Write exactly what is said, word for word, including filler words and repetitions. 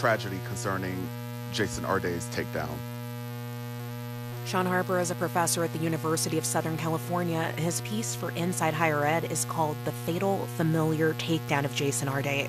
tragedy concerning Jason Arday's takedown. Sean Harper is a professor at the University of Southern California. His piece for Inside Higher Ed is called The Fatal Familiar Takedown of Jason Arday.